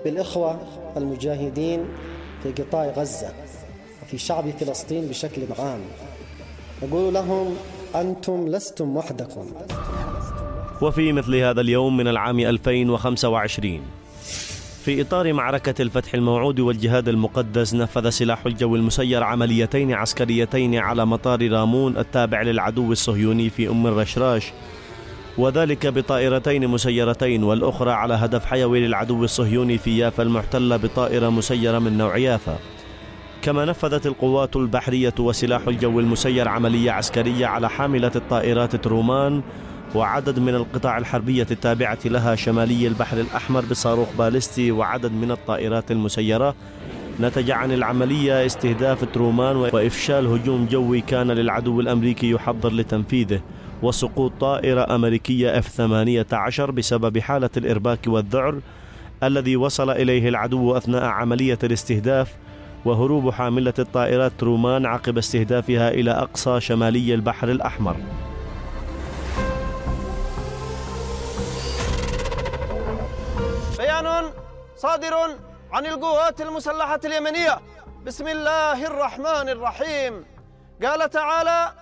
بالإخوة المجاهدين في قطاع غزة وفي شعب فلسطين بشكل عام، نقول لهم أنتم لستم وحدكم. وفي مثل هذا اليوم من العام 2025 في إطار معركة الفتح الموعود والجهاد المقدس، نفذ سلاح الجو المسير عمليتين عسكريتين على مطار رامون التابع للعدو الصهيوني في أم الرشراش، وذلك بطائرتين مسيرتين، والأخرى على هدف حيوي للعدو الصهيوني في يافا المحتلة بطائرة مسيرة من نوع يافا. كما نفذت القوات البحرية وسلاح الجو المسير عملية عسكرية على حاملة الطائرات ترومان وعدد من القطع الحربية التابعة لها شمالي البحر الأحمر بصاروخ باليستي وعدد من الطائرات المسيرة. نتج عن العملية استهداف ترومان وإفشال هجوم جوي كان للعدو الأمريكي يحضر لتنفيذه، وسقوط طائرة أمريكية F-18 بسبب حالة الإرباك والذعر الذي وصل إليه العدو أثناء عملية الاستهداف، وهروب حاملة الطائرات ترومان عقب استهدافها إلى أقصى شمالي البحر الأحمر. بيان صادر عن القوات المسلحة اليمنية بسم الله الرحمن الرحيم. قال تعالى: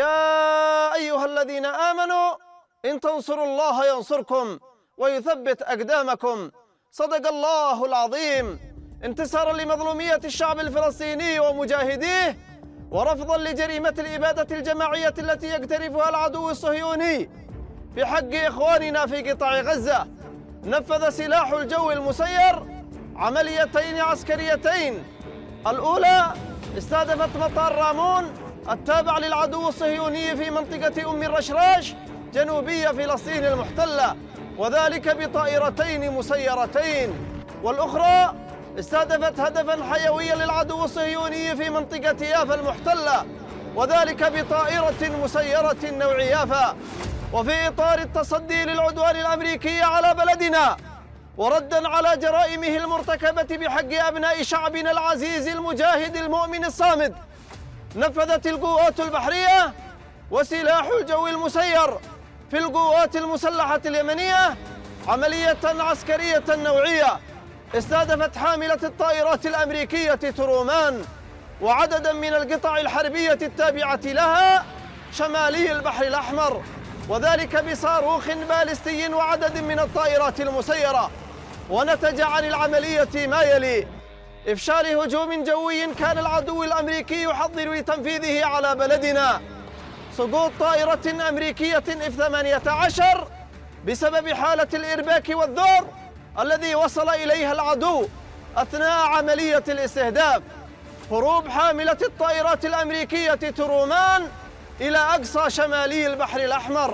يا أيها الذين آمنوا إن تنصروا الله ينصركم ويثبت أقدامكم. صدق الله العظيم. انتصارا لمظلومية الشعب الفلسطيني ومجاهديه، ورفضا لجريمة الإبادة الجماعية التي يقترفها العدو الصهيوني في حق إخواننا في قطاع غزة، نفذ سلاح الجو المسير عمليتين عسكريتين. الأولى استهدفت مطار رامون التابع للعدو الصهيوني في منطقة أم الرشراش جنوبية فلسطين المحتلة، وذلك بطائرتين مسيرتين. والأخرى استهدفت هدفا حيويا للعدو الصهيوني في منطقة يافا المحتلة، وذلك بطائرة مسيرة نوع يافا. وفي إطار التصدي للعدوان الأمريكي على بلدنا، وردا على جرائمه المرتكبة بحق أبناء شعبنا العزيز المجاهد المؤمن الصامد، نفذت القوات البحرية وسلاح الجو المسير في القوات المسلحة اليمنية عملية عسكرية نوعية استهدفت حاملة الطائرات الأمريكية ترومان وعددا من القطع الحربية التابعة لها شمالي البحر الأحمر، وذلك بصاروخ باليستي وعدد من الطائرات المسيرة. ونتج عن العملية ما يلي: إفشال هجوم جوي كان العدو الأمريكي يحضر لتنفيذه على بلدنا، سقوط طائرة أمريكية F-18 بسبب حالة الإرباك والذعر الذي وصل إليها العدو أثناء عملية الاستهداف، هروب حاملة الطائرات الأمريكية ترومان إلى أقصى شمالي البحر الأحمر.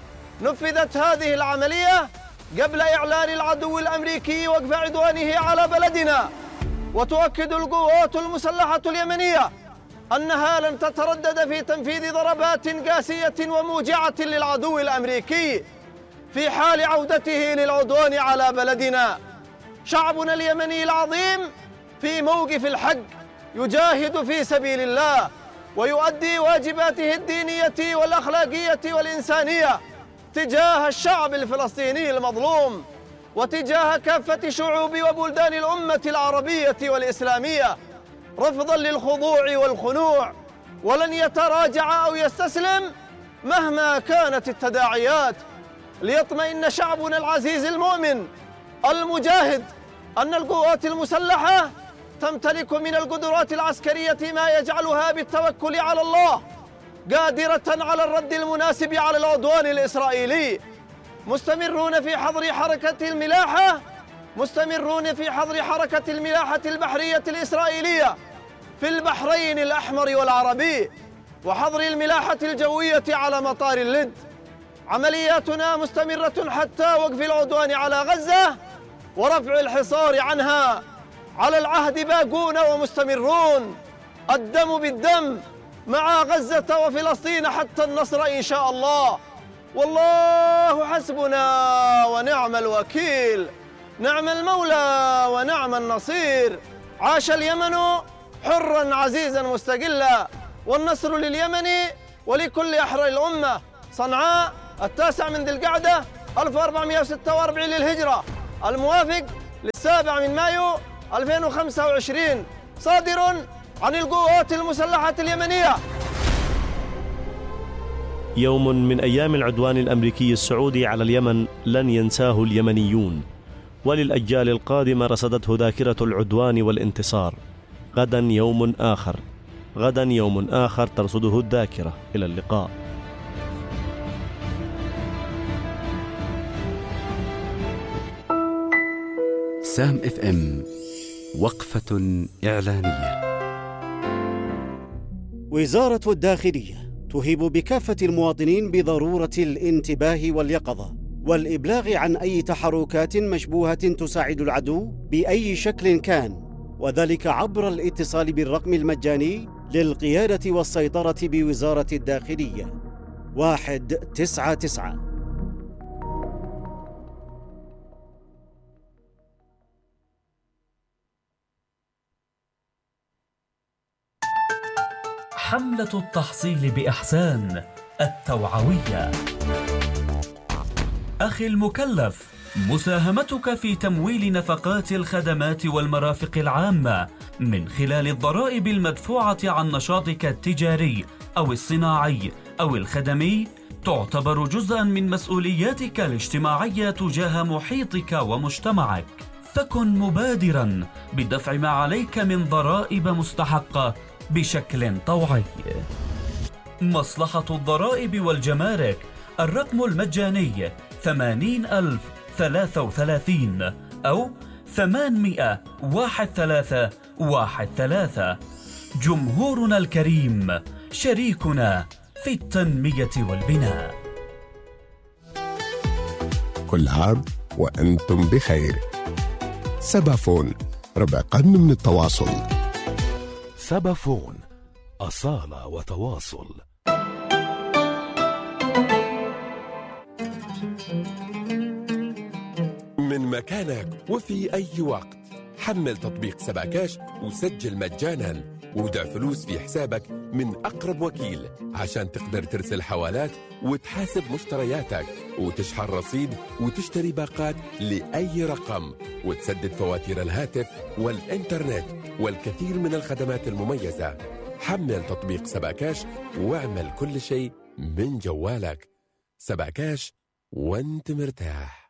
نفذت هذه العملية قبل إعلان العدو الأمريكي وقف عدوانه على بلدنا، وتؤكد القوات المسلحة اليمنية أنها لن تتردد في تنفيذ ضربات قاسية وموجعة للعدو الأمريكي في حال عودته للعدوان على بلدنا. شعبنا اليمني العظيم في موقف الحق يجاهد في سبيل الله ويؤدي واجباته الدينية والأخلاقية والإنسانية تجاه الشعب الفلسطيني المظلوم وتجاه كافة شعوب وبلدان الأمة العربية والإسلامية، رفضاً للخضوع والخنوع، ولن يتراجع أو يستسلم مهما كانت التداعيات، ليطمئن شعبنا العزيز المؤمن المجاهد أن القوات المسلحة تمتلك من القدرات العسكرية ما يجعلها بالتوكل على الله قادرة على الرد المناسب على العدوان الإسرائيلي. مستمرون في حظر حركة الملاحة البحرية الإسرائيلية في البحرين الأحمر والعربي، وحظر الملاحة الجوية على مطار اللد. عملياتنا مستمرة حتى وقف العدوان على غزة ورفع الحصار عنها. على العهد باقون ومستمرون، الدم بالدم مع غزة وفلسطين حتى النصر إن شاء الله. والله حسبنا ونعم الوكيل، نعم المولى ونعم النصير. عاش اليمن حرا عزيزا مستقلا، والنصر لليمن ولكل أحرار الأمة. صنعاء 9 ذي القعدة 1446 للهجرة، الموافق للسابع من مايو 2025 صادر عن القوات المسلحة اليمنية. يوم من أيام العدوان الأمريكي السعودي على اليمن لن ينساه اليمنيون، وللأجيال القادمة رصدته ذاكرة العدوان والانتصار. غدا يوم آخر، غدا يوم آخر ترصده الذاكرة. إلى اللقاء. سام اف ام، وقفة إعلانية. وزارة الداخلية تهيب بكافة المواطنين بضرورة الانتباه واليقظة والإبلاغ عن أي تحركات مشبوهة تساعد العدو بأي شكل كان، وذلك عبر الاتصال بالرقم المجاني للقيادة والسيطرة بوزارة الداخلية 199. حملة التحصيل بإحسان التوعوية. أخي المكلف، مساهمتك في تمويل نفقات الخدمات والمرافق العامة من خلال الضرائب المدفوعة عن نشاطك التجاري أو الصناعي أو الخدمي تعتبر جزءاً من مسؤولياتك الاجتماعية تجاه محيطك ومجتمعك، فكن مبادراً بدفع ما عليك من ضرائب مستحقة بشكل طوعي. مصلحة الضرائب والجمارك، الرقم المجاني 80,033 أو 800-1313. جمهورنا الكريم شريكنا في التنمية والبناء. كل عام وأنتم بخير. سبافون، ربع قرن من التواصل. سبافون، أصالة وتواصل. من مكانك وفي أي وقت حمل تطبيق سباكاش وسجل مجانا، ودع فلوس في حسابك من أقرب وكيل عشان تقدر ترسل حوالات وتحاسب مشترياتك وتشحن رصيد وتشتري باقات لأي رقم وتسدد فواتير الهاتف والإنترنت والكثير من الخدمات المميزة. حمل تطبيق سباكاش واعمل كل شيء من جوالك. سباكاش وانت مرتاح.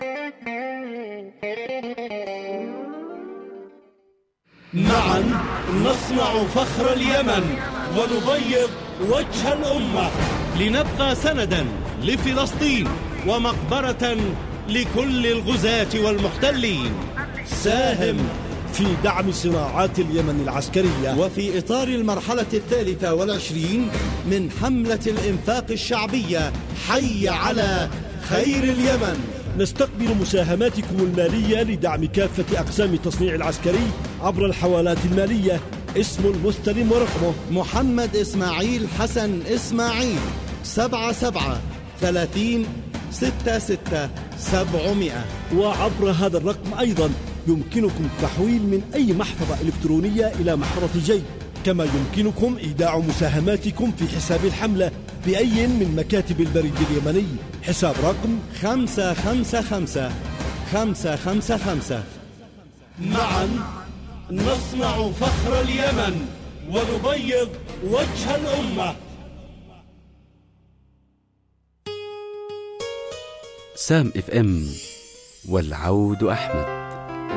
معا نصنع فخر اليمن ونبيض وجه الأمة، لنبقى سندا لفلسطين ومقبرة لكل الغزاة والمحتلين. ساهم في دعم صناعات اليمن العسكرية، وفي إطار المرحلة 23 من حملة الإنفاق الشعبية حي على خير اليمن، نستقبل مساهماتكم المالية لدعم كافة أقسام التصنيع العسكري عبر الحوالات المالية. اسم المستلم ورقمه محمد إسماعيل حسن إسماعيل 77-30-66-700. وعبر هذا الرقم أيضا يمكنكم التحويل من أي محفظة إلكترونية إلى محفظة جيب، كما يمكنكم إيداع مساهماتكم في حساب الحملة بأي من مكاتب البريد اليمني. حساب رقم 555-555. معا نصنع فخر اليمن ونبيض وجه الأمة. سام اف ام، والعود أحمد.